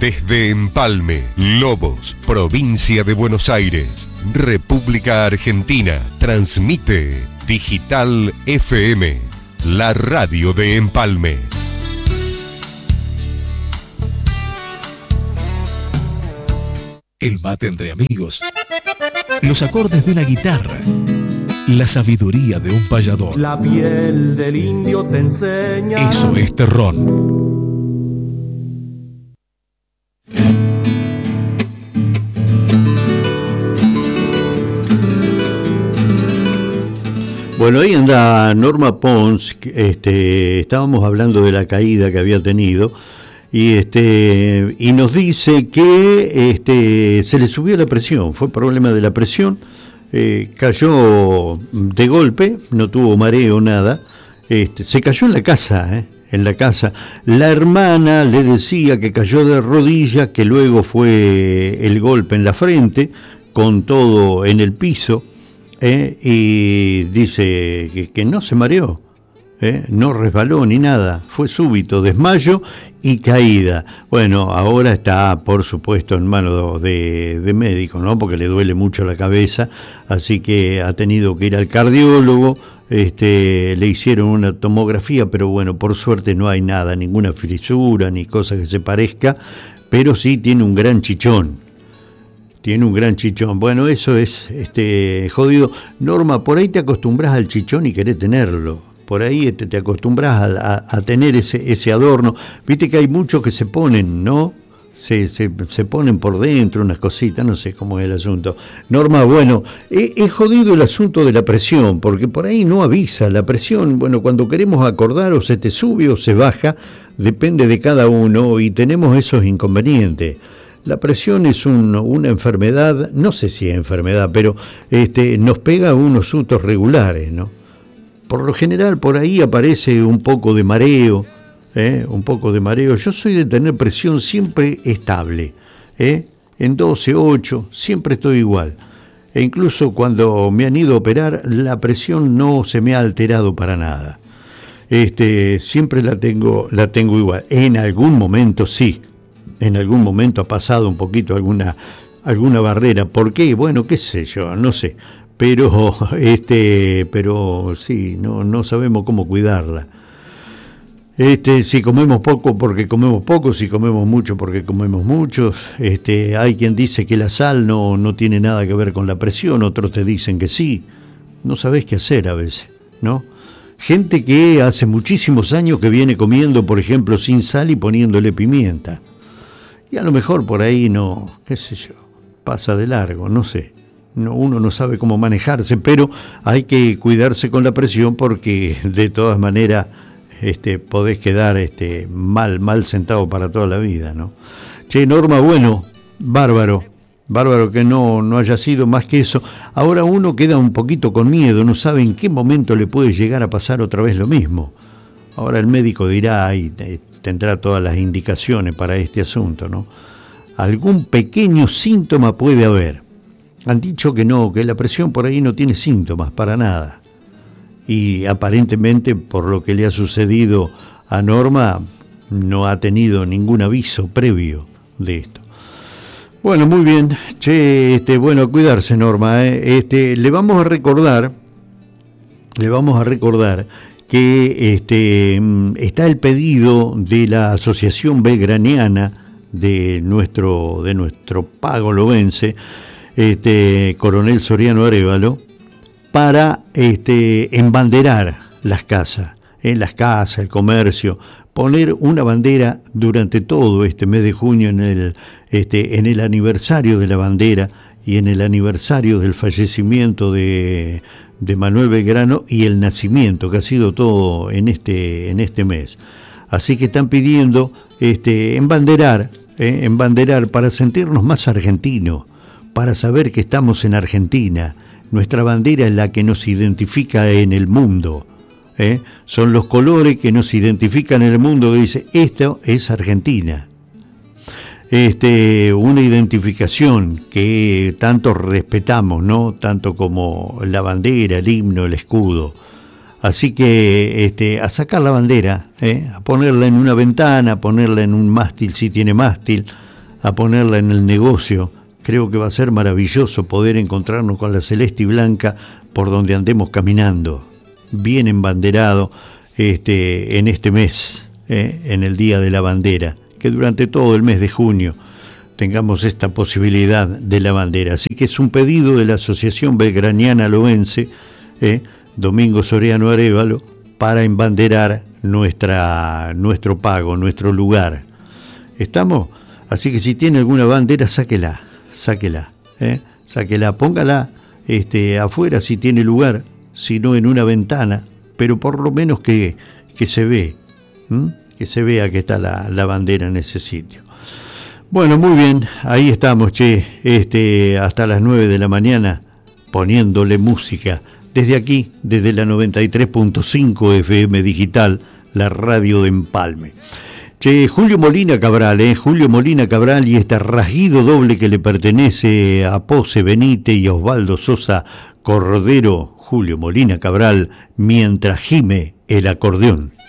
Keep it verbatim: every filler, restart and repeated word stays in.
Desde Empalme, Lobos, provincia de Buenos Aires, República Argentina, transmite Digital F M, la radio de Empalme. El mate entre amigos, los acordes de una guitarra, la sabiduría de un payador. La piel del indio te enseña. Eso es terrón. Bueno, ahí anda Norma Pons. Este, estábamos hablando de la caída que había tenido y este y nos dice que este se le subió la presión, fue problema de la presión, eh, cayó de golpe, no tuvo mareo, nada, este, se cayó en la casa, eh, en la casa. La hermana le decía que cayó de rodillas, que luego fue el golpe en la frente, con todo en el piso. Eh, y dice que, que no se mareó, eh, no resbaló ni nada, fue súbito desmayo y caída. Bueno, ahora está, por supuesto, en manos de, de médico, ¿no? Porque le duele mucho la cabeza, así que ha tenido que ir al cardiólogo. Este, le hicieron una tomografía, pero bueno, por suerte no hay nada, ninguna fisura ni cosa que se parezca, pero sí tiene un gran chichón. Tiene un gran chichón. Bueno, eso es este jodido. Norma, por ahí te acostumbras al chichón y querés tenerlo. Por ahí te, te acostumbras a, a, a tener ese, ese adorno. Viste que hay muchos que se ponen, ¿no? Se, se, se ponen por dentro unas cositas, no sé cómo es el asunto. Norma, bueno, es, es jodido el asunto de la presión, porque por ahí no avisa. La presión, bueno, cuando queremos acordar o se te sube o se baja, depende de cada uno y tenemos esos inconvenientes. La presión es un, una enfermedad, no sé si es enfermedad, pero este, nos pega unos sustos regulares, ¿no? Por lo general por ahí aparece un poco de mareo, ¿eh? un poco de mareo. Yo soy de tener presión siempre estable, ¿eh? en doce, ocho, siempre estoy igual. E incluso cuando me han ido a operar, la presión no se me ha alterado para nada. Este, siempre la tengo, la tengo igual. En algún momento sí. En algún momento ha pasado un poquito alguna alguna barrera. ¿Por qué? Bueno, qué sé yo, no sé. Pero este, pero sí, no no sabemos cómo cuidarla. Este, si comemos poco porque comemos poco, si comemos mucho porque comemos mucho. Este, hay quien dice que la sal no no tiene nada que ver con la presión, otros te dicen que sí. No sabés qué hacer a veces, ¿no? Gente que hace muchísimos años que viene comiendo, por ejemplo, sin sal y poniéndole pimienta. Y a lo mejor por ahí no, qué sé yo, pasa de largo, no sé. No, uno no sabe cómo manejarse, pero hay que cuidarse con la presión porque de todas maneras este, podés quedar este, mal, mal sentado para toda la vida, ¿no? Che, Norma, bueno, bárbaro, bárbaro que no, no haya sido más que eso. Ahora uno queda un poquito con miedo, no sabe en qué momento le puede llegar a pasar otra vez lo mismo. Ahora el médico dirá, ay, tendrá todas las indicaciones para este asunto, ¿no? Algún pequeño síntoma puede haber. Han dicho que no, que la presión por ahí no tiene síntomas para nada. Y aparentemente, por lo que le ha sucedido a Norma, no ha tenido ningún aviso previo de esto. Bueno, muy bien. Che, este, bueno, cuidarse, Norma, ¿eh? Este, le vamos a recordar, le vamos a recordar que este, está el pedido de la Asociación Belgraniana de nuestro, de nuestro pago lobense, este, Coronel Soriano Arévalo, para este, embanderar las casas, en las casas, el comercio, poner una bandera durante todo este mes de junio en el, este, en el aniversario de la bandera y en el aniversario del fallecimiento de... de Manuel Belgrano y el nacimiento, que ha sido todo en este, en este mes. Así que están pidiendo este, embanderar, eh, embanderar para sentirnos más argentinos, para saber que estamos en Argentina. Nuestra bandera es la que nos identifica en el mundo. ¿eh? Son los colores que nos identifican en el mundo, que dice, esto es Argentina. Este, una identificación que tanto respetamos, ¿no? Tanto como la bandera, el himno, el escudo. Así que este, a sacar la bandera, ¿eh? A ponerla en una ventana, a ponerla en un mástil si tiene mástil, a ponerla en el negocio. Creo que va a ser maravilloso poder encontrarnos con la celeste y blanca por donde andemos caminando, bien embanderado este, en este mes, eh, en el Día de la Bandera, que durante todo el mes de junio tengamos esta posibilidad de la bandera. Así que es un pedido de la Asociación Belgraniana Loense, eh, Domingo Soriano Arévalo, para embanderar nuestra, nuestro pago, nuestro lugar. ¿Estamos? Así que si tiene alguna bandera, sáquela, sáquela, eh, sáquela, póngala este, afuera si tiene lugar, si no en una ventana, pero por lo menos que, que se ve, ¿m? que se vea que está la, la bandera en ese sitio. Bueno, muy bien, ahí estamos, che, este, hasta las nueve de la mañana, poniéndole música, desde aquí, desde la noventa y tres punto cinco F M Digital, la radio de Empalme. Che, Julio Molina Cabral, eh, Julio Molina Cabral y este rasguido doble que le pertenece a Pose Benítez y a Osvaldo Sosa Cordero, Julio Molina Cabral, mientras gime el acordeón.